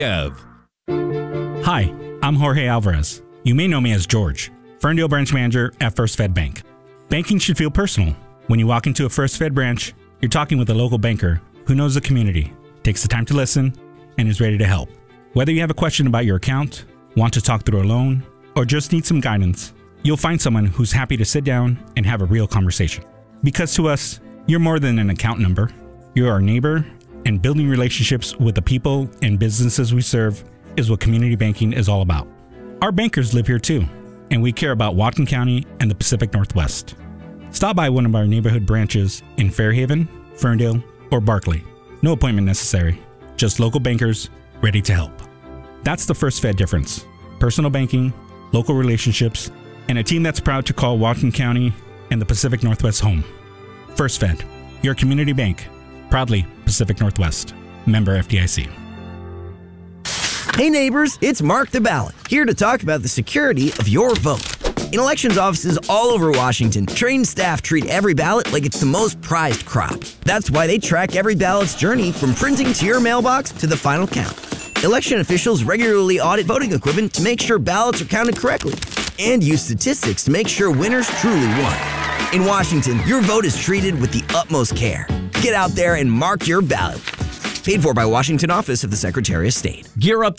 Ev. Hi, I'm Jorge Alvarez. You may know me as George, Ferndale branch manager at First Fed Bank. Banking should feel personal. When you walk into a First Fed branch, you're talking with a local banker who knows the community, takes the time to listen, and is ready to help. Whether you have a question about your account, want to talk through a loan, or just need some guidance, you'll find someone who's happy to sit down and have a real conversation. Because to us, you're more than an account number. You're our neighbor, and building relationships with the people and businesses we serve is what community banking is all about. Our bankers live here too, and we care about Whatcom County and the Pacific Northwest. Stop by one of our neighborhood branches in Fairhaven, Ferndale, or Barkley. No appointment necessary, just local bankers ready to help. That's the First Fed difference. Personal banking, local relationships, and a team that's proud to call Whatcom County and the Pacific Northwest home. First Fed, your community bank, proudly Pacific Northwest, member FDIC. Hey neighbors, it's Mark the Ballot, here to talk about the security of your vote. In elections offices all over Washington, trained staff treat every ballot like it's the most prized crop. That's why they track every ballot's journey from printing to your mailbox to the final count. Election officials regularly audit voting equipment to make sure ballots are counted correctly and use statistics to make sure winners truly won. In Washington, your vote is treated with the utmost care. Get out there and mark your ballot. Paid for by Washington Office of the Secretary of State. Gear up